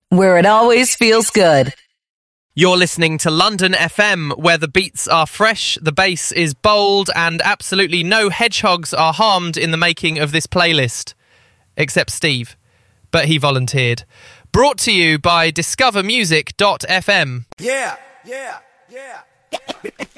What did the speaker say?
where it always feels good. You're listening to London FM, where the beats are fresh, the bass is bold, and absolutely no hedgehogs are harmed in the making of this playlist. Except Steve. But he volunteered. Brought to you by discovermusic.fm. Yeah.